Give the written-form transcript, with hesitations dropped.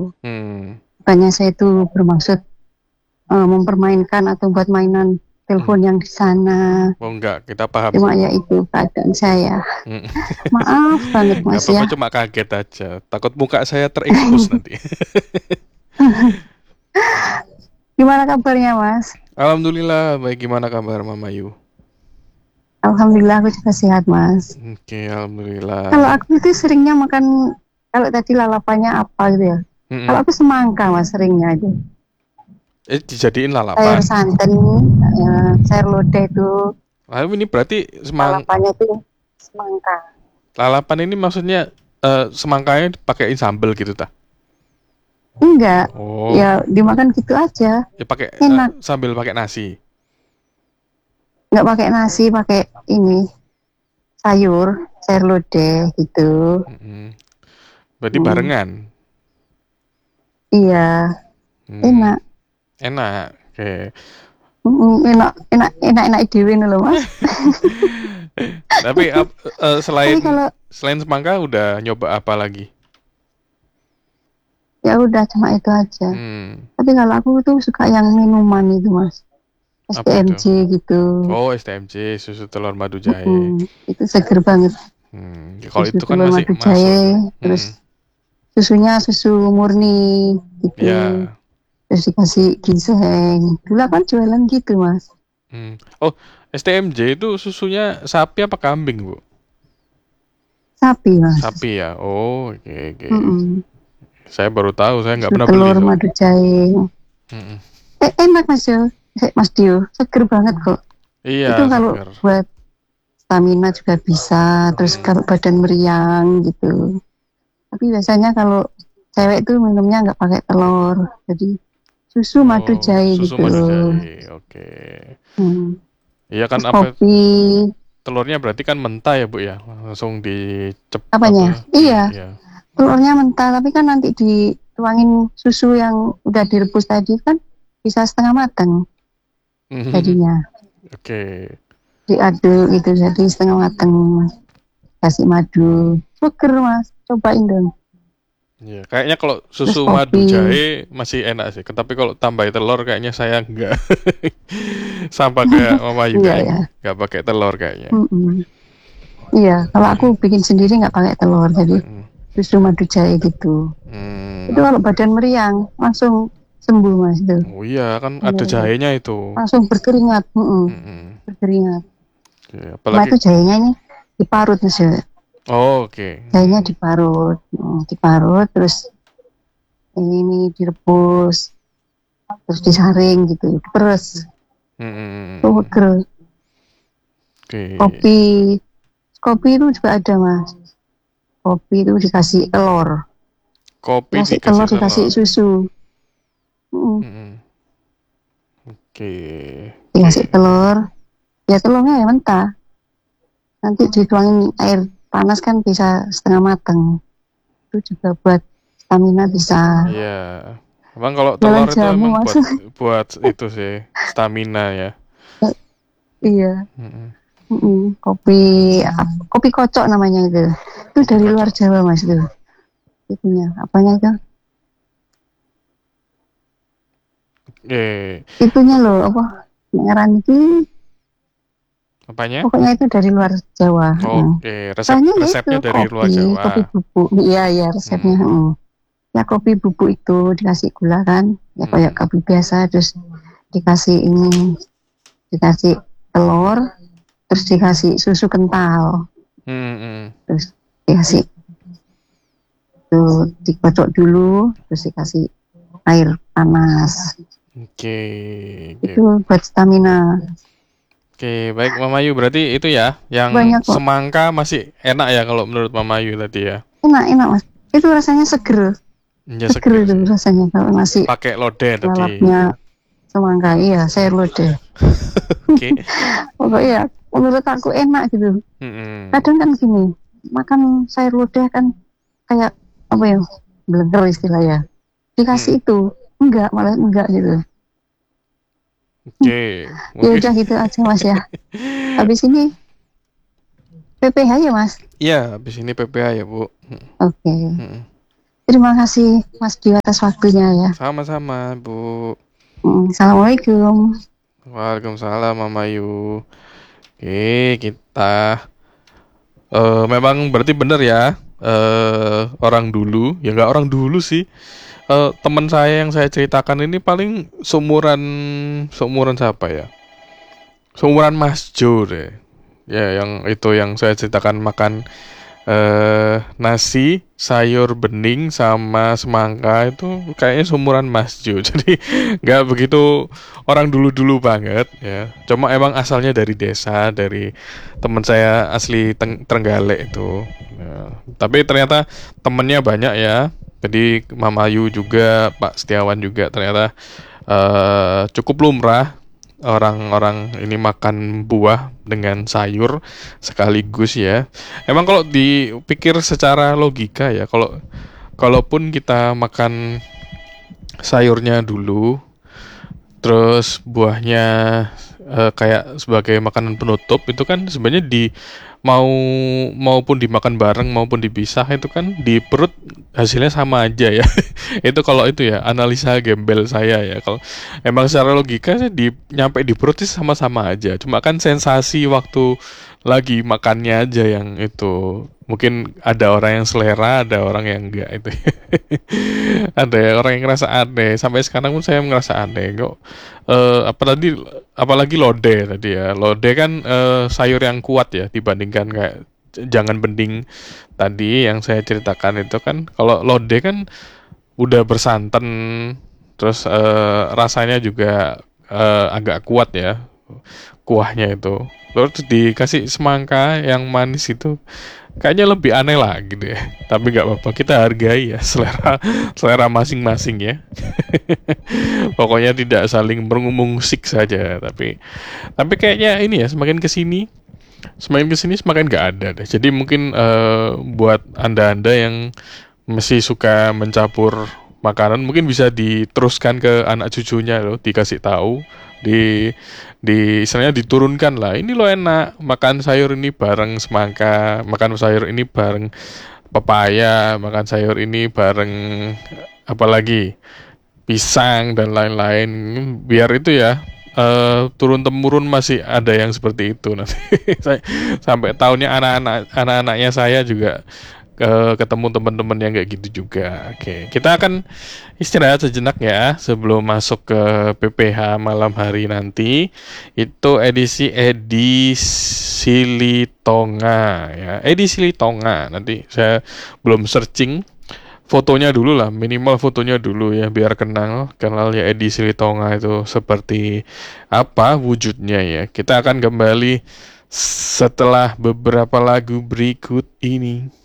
Hmm. Bukannya saya itu bermaksud mempermainkan atau buat mainan telepon yang di sana. Oh enggak, kita paham Cuma kok. ya itu keadaan saya. Hmm. Maaf banget Gak Mas apa-apa, ya. cuma kaget aja. Takut muka saya terekspos nanti. Gimana kabarnya Mas? Alhamdulillah, baik. Gimana kabar Mama Yu? Alhamdulillah aku juga sehat Mas. Oke, Kalau alhamdulillah. aku itu seringnya makan, kalau tadi lalapannya apa gitu ya. Kalau Mm-mm. aku semangka Mas seringnya aja. Dijadiin Sayur lalapan. santan, sayur lodeh itu Lalu ini berarti lalapannya itu semangka. lalapan ini maksudnya semangkanya dipakein sambel gitu ta? Enggak, Oh, ya dimakan gitu aja. ya pakai Enak, sambil pakai nasi. nggak pakai nasi, pakai ini sayur lodeh gitu. Mm-mm. Berarti Hmm, barengan. iya, Hmm, enak. enak. Oke. Enak, enak, enak, enak dewe loh Mas. Tapi Tapi selain kalau selain semangka udah nyoba apa lagi? ya udah cuma itu aja. Hmm, Tapi kalau aku tuh suka yang minuman itu Mas, apa itu? STMJ gitu. Oh, STMJ, susu telur madu jahe. Itu seger banget. Kalau Susu itu kan telur masih madu masuk. jahe, terus Hmm, susunya susu murni gitu. ya. Terus dikasih ginseng. Dulu kan jualan gitu Mas. Oh, STMJ itu susunya sapi apa kambing, Bu? Sapi Mas. Sapi ya. Oh, oke oke. Mm-mm. Saya baru tahu, saya nggak Susu pernah beli telur soalnya. madu jahe. Mm-mm. Enak Mas Dio. Mas Dio, seger banget kok. Itu Iya, kalau segar. buat stamina juga bisa. Terus Mm. kalau badan meriang gitu. Tapi biasanya kalau cewek tuh minumnya nggak pakai telur. Jadi susu madu Oh, jahe susu gitu. madu jahe. Oke. Hmm. Iya kan Terus apa kopi. telurnya berarti kan mentah ya, Bu ya? Langsung dicep Apanya? apa? Iya, Iya. telurnya mentah. Tapi kan nanti dituangin susu yang udah direbus tadi kan bisa setengah matang jadinya. Oke. Diaduk gitu jadi setengah matang. Kasih madu. Seger Mas. Cobain dong. Iya, kayaknya kalau Terus susu madu kopi. jahe masih enak sih. Tapi kalau tambah telur kayaknya saya enggak. Sama kayak Mama Yu Iya kayaknya ya. enggak pakai telur kayaknya. Mm-mm. Iya, kalau aku bikin sendiri nggak pakai telur, jadi Mm. susu madu jahe gitu. Itu Hmm. kalau badan meriang langsung sembuh Mas itu. Oh iya, kan ada Bener-bener. jahenya itu. Langsung berkeringat, Mm-mm. berkeringat. Oke, Cuma apalagi itu jahenya ini diparut Mas ya. oh, oke. Jahenya diparut, diparut terus ini direbus, terus disaring gitu, diperes, Mm-mm. seger. Oke. Kopi, kopi itu juga ada Mas. Kopi itu dikasih telur, Kopi dikasih dikasih telur, dikasih telur. susu. Mm-mm. Oke. Dikasih Oke. telur, ya telurnya ya mentah. Nanti dituangin air panas kan bisa setengah matang. Itu juga buat stamina bisa. Iya. Emang kalau Jualan telur itu jamu emang Mas. buat itu sih stamina ya. Iya. Mm-mm. Kopi kopi kocok namanya itu. Itu Kopi dari luar kocok. Jawa Mas itu. Itunya apanya itu? Eh, Itunya loh apa? Ngaran iki apanya? pokoknya itu dari luar Jawa. Oke, Soalnya ya itu resepnya dari luar kopi Jawa. bubuk. Iya ya resepnya. Hmm. Ya kopi bubuk itu dikasih gula kan, ya kayak Hmm. kopi biasa, terus dikasih ini, dikasih telur, terus dikasih susu kental, Hmm. Hmm. terus dikasih tuh dikocok dulu, terus dikasih air panas. Oke. Oke. Itu buat stamina. Oke, baik Mama Yu, berarti itu ya, yang Banyak kok. semangka masih enak ya kalau menurut Mama Yu tadi ya. Enak Mas. Itu rasanya seger. Ya Seger seger itu sih. rasanya kalau nasi Pakai lodeh tadi. lalapnya semangka. Iya, sayur lodeh. Oke. Pokoknya menurut aku enak gitu. Hmm. Kadang kan gini, makan sayur lodeh kan kayak apa ya, blenger istilah ya. Hmm. Dikasih itu, malah enggak gitu. Oke, Ya mungkin. udah gitu aja Mas ya. Habis ini PPH ya Mas? Iya, habis ini PPA ya Bu. Oke. Hmm. Terima kasih Mas Dio atas waktunya ya. Sama-sama, Bu. Assalamualaikum. Waalaikumsalam, Mama Yu. Oke, kita memang berarti benar ya. Orang dulu, ya nggak orang dulu sih. Teman saya yang saya ceritakan ini paling seumuran siapa ya? Seumuran Mas Jo deh. Ya, yang itu yang saya ceritakan makan nasi, sayur bening sama semangka itu kayaknya seumuran Mas Jo. Jadi nggak begitu orang dulu-dulu banget ya. Cuma emang asalnya dari desa, dari teman saya asli Trenggalek itu. Ya. Tapi ternyata temennya banyak ya. Jadi Mama Yu juga, Pak Setiawan juga ternyata cukup lumrah orang-orang ini makan buah dengan sayur sekaligus ya. Emang kalau dipikir secara logika ya, kalaupun kita makan sayurnya dulu, terus buahnya kayak sebagai makanan penutup itu kan sebenarnya maupun dimakan bareng maupun dipisah itu kan di perut hasilnya sama aja ya. Itu kalau itu ya analisa gembel saya ya. Kalau emang secara logika sih nyampe di perut sih sama-sama aja. Cuma kan sensasi waktu lagi makannya aja yang itu. Mungkin ada orang yang selera, ada orang yang enggak itu. Ada orang yang ngerasa aneh. Sampai sekarang pun saya ngerasa aneh kok. Apalagi lodeh tadi ya. Lodeh kan sayur yang kuat ya dibandingkan kayak jangan bening tadi yang saya ceritakan itu kan. Kalau lodeh kan udah bersantan, terus rasanya juga agak kuat ya kuahnya itu. Terus dikasih semangka yang manis itu kayaknya lebih aneh lah gitu ya. Tapi nggak apa-apa, kita hargai ya selera masing-masing ya. Pokoknya tidak saling mengusik saja. Tapi kayaknya ini ya semakin kesini semakin nggak ada deh. Jadi mungkin buat anda-anda yang masih suka mencampur makanan mungkin bisa diteruskan ke anak cucunya loh, dikasih tahu, di istilahnya diturunkan lah, ini lo enak makan sayur ini bareng semangka, makan sayur ini bareng pepaya, makan sayur ini bareng apalagi pisang dan lain-lain, biar itu ya turun temurun masih ada yang seperti itu nanti. Sampai tahunnya anak-anaknya saya juga ketemu teman-teman yang kayak gitu juga. Oke, kita akan istirahat sejenak ya sebelum masuk ke PPH malam hari nanti. Itu edisi Litonga ya. Edisi Litonga. Nanti saya belum searching fotonya dulu lah, minimal fotonya dulu ya biar kenal ya edisi Litonga itu seperti apa wujudnya ya. Kita akan kembali setelah beberapa lagu berikut ini.